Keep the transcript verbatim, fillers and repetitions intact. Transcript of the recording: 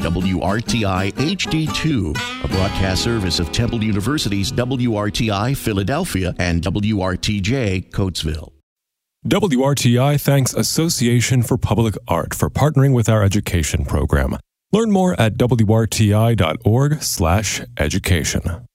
W R T I H D two, a broadcast service of Temple University's W R T I Philadelphia and W R T J Coatesville. W R T I thanks Association for Public Art for partnering with our education program. Learn more at W R T I dot org slash education.